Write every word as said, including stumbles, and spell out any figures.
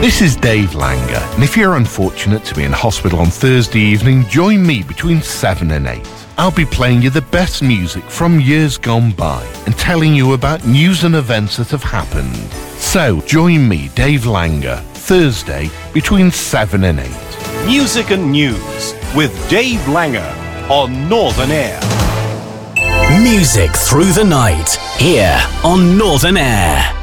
This is Dave Langer, and if you're unfortunate to be in hospital on Thursday evening, join me between seven and eight. I'll be playing you the best music from years gone by and telling you about news and events that have happened. So join me, Dave Langer, Thursday between seven and eight. Music and News with Dave Langer on Northern Air. Music through the night, here on Northern Air.